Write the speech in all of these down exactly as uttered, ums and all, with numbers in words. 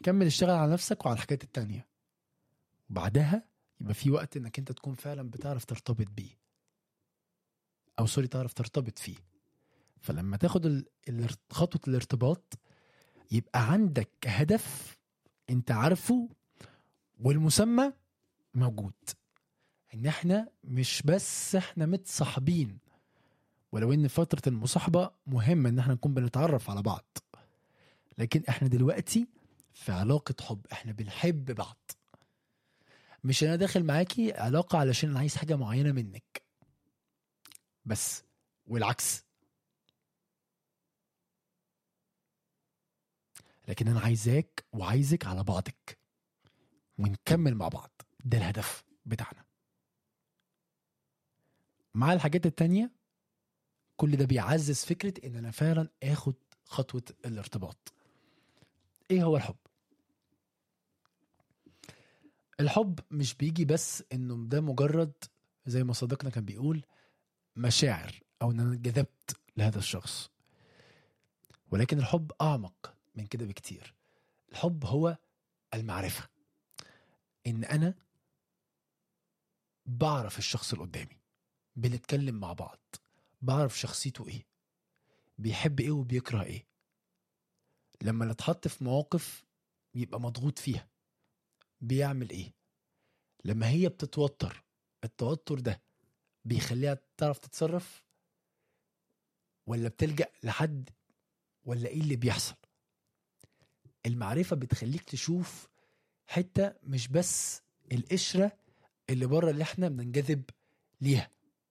كمل اشتغل على نفسك وعلى الحاجات التانية، وبعدها يبقى في وقت انك انت تكون فعلا بتعرف ترتبط بيه، او سوري تعرف ترتبط فيه. فلما تاخد ال... ال... خطوة الارتباط يبقى عندك هدف انت عارفه والمسمى موجود، ان احنا مش بس احنا متصاحبين، ولو ان فترة المصاحبة مهمة ان احنا نكون بنتعرف على بعض، لكن احنا دلوقتي في علاقة حب، احنا بنحب بعض. مش انا داخل معاكي علاقة علشان انا عايز حاجة معينة منك بس، والعكس، لكن انا عايزاك وعايزك على بعضك ونكمل مع بعض. ده الهدف بتاعنا. مع الحاجات التانية كل ده بيعزز فكرة ان انا فعلا اخد خطوة الارتباط. ايه هو الحب؟ الحب مش بيجي بس انه ده مجرد زي ما صديقنا كان بيقول مشاعر او ان انا انجذبت لهذا الشخص، ولكن الحب اعمق من كده بكتير. الحب هو المعرفة، ان انا بعرف الشخص اللي قدامي، بنتكلم مع بعض، بعرف شخصيته ايه، بيحب ايه وبيكره ايه. لما نتحط في مواقف يبقى مضغوط فيها بيعمل ايه. لما هي بتتوتر التوتر ده بيخليها تعرف تتصرف ولا بتلجأ لحد، ولا ايه اللي بيحصل. المعرفة بتخليك تشوف حتة مش بس القشرة اللي بره اللي احنا بننجذب ليها.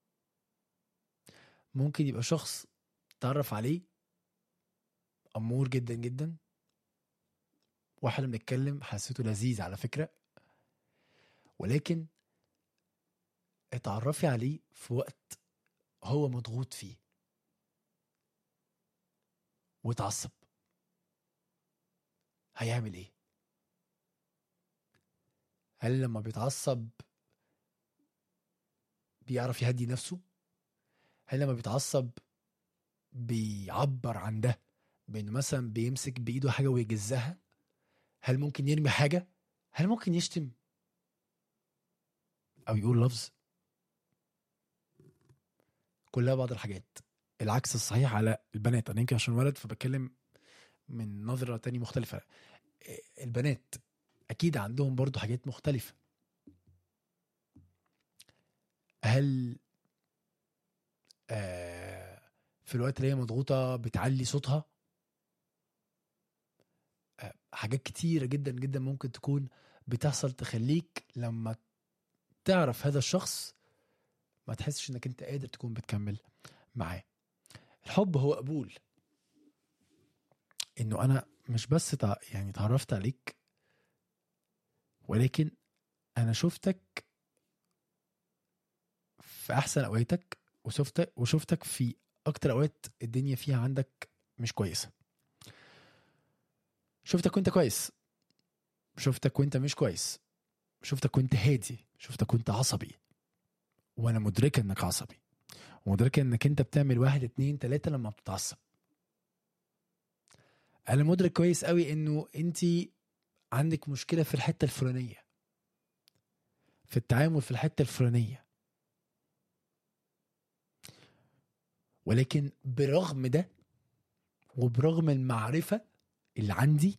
ممكن يبقى شخص تعرف عليه أمور جدا جدا، واحنا بنتكلم حسيته لذيذ على فكرة، ولكن اتعرفي عليه في وقت هو مضغوط فيه واتعصب، هيعمل ايه؟ هل لما بيتعصب بيعرف يهدي نفسه؟ هل لما بيتعصب بيعبر عن ده بانه مثلا بيمسك بايده حاجة ويجزها؟ هل ممكن يرمي حاجة؟ هل ممكن يشتم او يقول لفظ؟ كلها بعض الحاجات. العكس الصحيح على البنات، انا يمكن عشان ولد فبتكلم من نظرة تانية مختلفة. البنات اكيد عندهم برضو حاجات مختلفة. هل آه في الوقت اللي هي مضغوطة بتعلي صوتها؟ آه حاجات كتيرة جدا جدا ممكن تكون بتحصل تخليك لما تعرف هذا الشخص ما تحسش انك انت قادر تكون بتكمل معاه. الحب هو قبول انه انا مش بس تع... يعني تعرفت عليك، ولكن انا شفتك في احسن اوقاتك، وشفتك وشفتك في اكتر اوقات الدنيا فيها عندك مش كويسة. شفتك وانت كويس، شفتك وانت مش كويس، شفتك وانت هادي، شفتك وانت عصبي، وانا مدركة انك عصبي، ومدركة انك انت بتعمل واحد اتنين تلاتة لما بتتعصب. انا مدرك كويس قوي انه انتي عندك مشكلة في الحتة الفلانية، في التعامل في الحتة الفلانية، ولكن برغم ده وبرغم المعرفة اللي عندي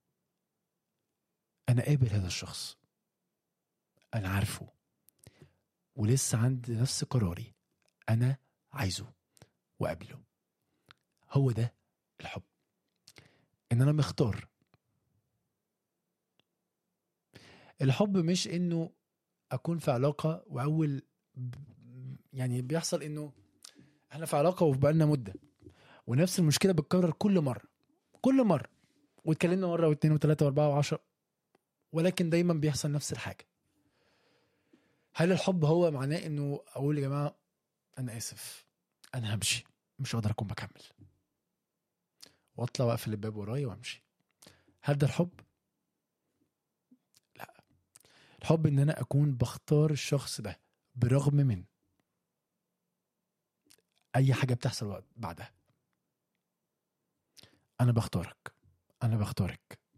انا قابل هذا الشخص، انا عارفه، ولسه عندي نفس قراري، انا عايزه وقابله. هو ده الحب، ان انا مختار. الحب مش انه اكون في علاقة واول يعني بيحصل انه احنا في علاقة وفي بقالنا مدة ونفس المشكلة بتكرر كل مرة كل مرة، واتكلمنا مرة واثنين وثلاثة واربعة وعشرة، ولكن دايما بيحصل نفس الحاجة. هل الحب هو معناه انه اقول يا جماعة انا اسف انا همشي مش هقدر اكون بكمل واطلع واقفل الباب ورايا وامشي؟ هل ده الحب؟ لا. الحب ان انا اكون بختار الشخص ده برغم من اي حاجة بتحصل بعدها. انا بختارك، انا بختارك